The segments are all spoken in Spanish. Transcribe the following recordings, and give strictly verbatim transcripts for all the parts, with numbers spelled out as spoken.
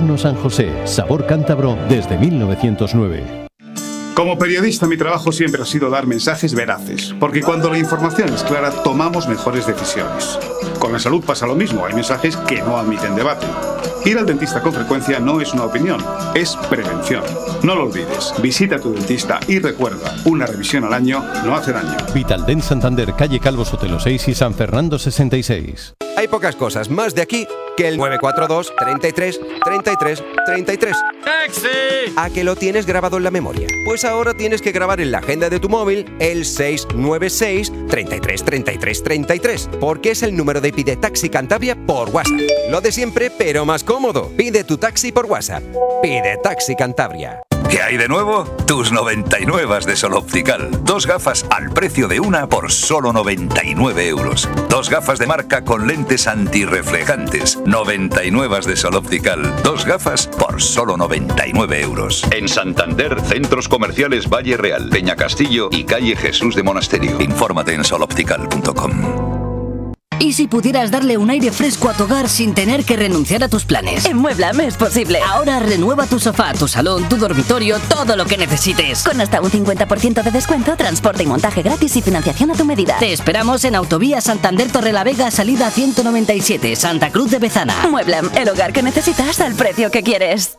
Horno San José, sabor cántabro desde mil novecientos nueve. Como periodista, mi trabajo siempre ha sido dar mensajes veraces, porque cuando la información es clara, tomamos mejores decisiones. Con la salud pasa lo mismo, hay mensajes que no admiten debate. Ir al dentista con frecuencia no es una opinión, es prevención. No lo olvides, visita a tu dentista y recuerda, una revisión al año no hace daño. Vitaldent Santander, calle Calvo Sotelo seis y San Fernando sesenta y seis. Hay pocas cosas más de aquí que el nueve cuatro dos, treinta y tres, treinta y tres, treinta y tres. ¡Taxi! ¿A que lo tienes grabado en la memoria? Pues ahora tienes que grabar en la agenda de tu móvil el seis nueve seis, treinta y tres, treinta y tres, treinta y tres, porque es el número de Pide Taxi Cantabria por WhatsApp. Lo de siempre, pero más cómodo. Pide tu taxi por WhatsApp. Pide Taxi Cantabria. ¿Qué hay de nuevo? Tus noventa y nueve de Sol Optical. Dos gafas al precio de una por solo noventa y nueve euros. Dos gafas de marca con lentes antirreflejantes. noventa y nueve de Sol Optical. Dos gafas por solo noventa y nueve euros. En Santander, centros comerciales Valle Real, Peña Castillo y calle Jesús de Monasterio. Infórmate en sol optical punto com. ¿Y si pudieras darle un aire fresco a tu hogar sin tener que renunciar a tus planes? En Mueblam es posible. Ahora renueva tu sofá, tu salón, tu dormitorio, todo lo que necesites. Con hasta un cincuenta por ciento de descuento, transporte y montaje gratis y financiación a tu medida. Te esperamos en Autovía Santander Torrelavega, salida ciento noventa y siete, Santa Cruz de Bezana. Mueblam, el hogar que necesitas al precio que quieres.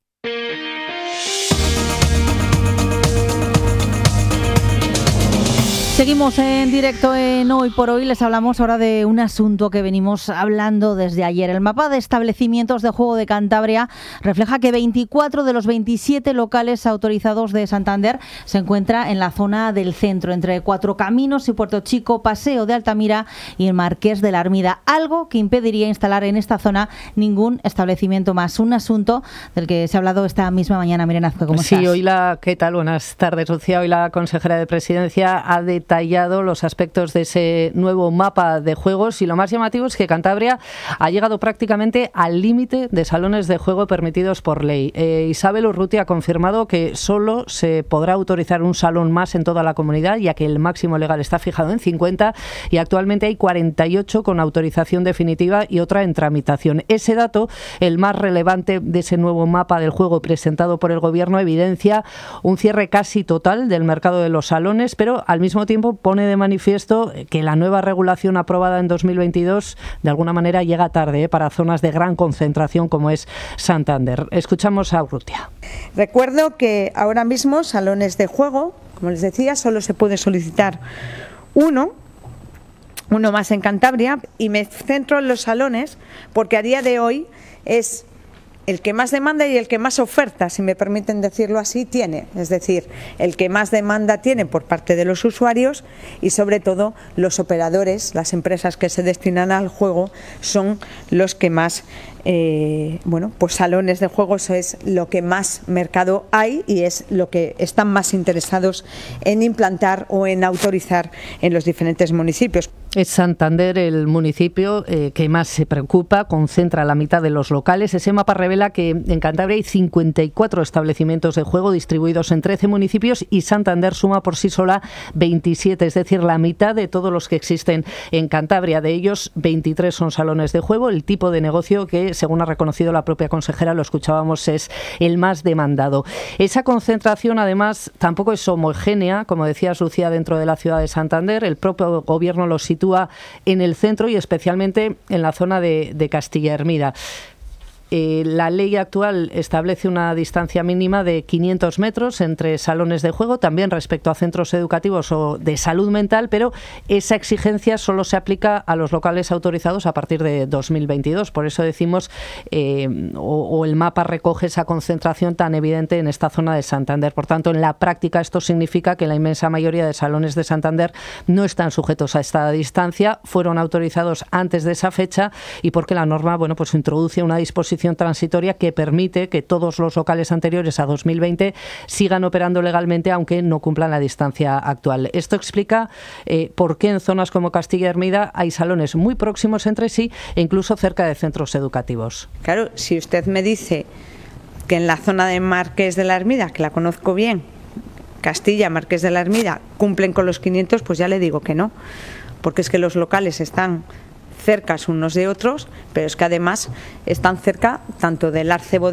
Seguimos en directo en Hoy por Hoy. Les hablamos ahora de un asunto que venimos hablando desde ayer. El mapa de establecimientos de juego de Cantabria refleja que veinticuatro de los veintisiete locales autorizados de Santander se encuentran en la zona del centro, entre Cuatro Caminos y Puerto Chico, Paseo de Altamira y el Marqués de la Armida, algo que impediría instalar en esta zona ningún establecimiento más. Un asunto del que se ha hablado esta misma mañana. Miren Azcue, ¿cómo sí, estás? Hoy la, ¿qué tal? Buenas tardes, Lucía. Hoy la consejera de Presidencia ha detallado los aspectos de ese nuevo mapa de juegos y lo más llamativo es que Cantabria ha llegado prácticamente al límite de salones de juego permitidos por ley. Eh, Isabel Urrutia ha confirmado que solo se podrá autorizar un salón más en toda la comunidad, ya que el máximo legal está fijado en cincuenta y actualmente hay cuarenta y ocho con autorización definitiva y otra en tramitación. Ese dato, el más relevante de ese nuevo mapa del juego presentado por el Gobierno, evidencia un cierre casi total del mercado de los salones, pero al mismo tiempo pone de manifiesto que la nueva regulación aprobada en dos mil veintidós de alguna manera llega tarde ¿eh? para zonas de gran concentración como es Santander. Escuchamos a Urrutia. Recuerdo que ahora mismo salones de juego, como les decía, solo se puede solicitar uno, uno más en Cantabria, y me centro en los salones porque a día de hoy es el que más demanda y el que más oferta, si me permiten decirlo así, tiene. Es decir, el que más demanda tiene por parte de los usuarios y sobre todo los operadores, las empresas que se destinan al juego, son los que más, eh, bueno, pues salones de juegos es lo que más mercado hay y es lo que están más interesados en implantar o en autorizar en los diferentes municipios. Es Santander el municipio eh, que más se preocupa, concentra la mitad de los locales. Ese mapa revela que en Cantabria hay cincuenta y cuatro establecimientos de juego distribuidos en trece municipios y Santander suma por sí sola veintisiete, es decir, la mitad de todos los que existen en Cantabria. De ellos, veintitrés son salones de juego. El tipo de negocio que, según ha reconocido la propia consejera, lo escuchábamos, es el más demandado. Esa concentración, además, tampoco es homogénea, como decía Lucía, dentro de la ciudad de Santander. El propio Gobierno lo sitúa en el centro y especialmente en la zona de, de Castilla Hermida. Eh, la ley actual establece una distancia mínima de quinientos metros entre salones de juego, también respecto a centros educativos o de salud mental, pero esa exigencia solo se aplica a los locales autorizados a partir de dos mil veintidós. Por eso decimos, eh, o, o el mapa recoge esa concentración tan evidente en esta zona de Santander. Por tanto, en la práctica esto significa que la inmensa mayoría de salones de Santander no están sujetos a esta distancia, fueron autorizados antes de esa fecha y porque la norma, bueno, pues introduce una disposición transitoria que permite que todos los locales anteriores a dos mil veinte sigan operando legalmente aunque no cumplan la distancia actual. Esto explica eh, por qué en zonas como Castilla Hermida hay salones muy próximos entre sí e incluso cerca de centros educativos. Claro, si usted me dice que en la zona de Marqués de la Armida, que la conozco bien, Castilla, Marqués de la Armida, cumplen con los quinientos, pues ya le digo que no, porque es que los locales están cercas unos de otros, pero es que además están cerca tanto del Arcebo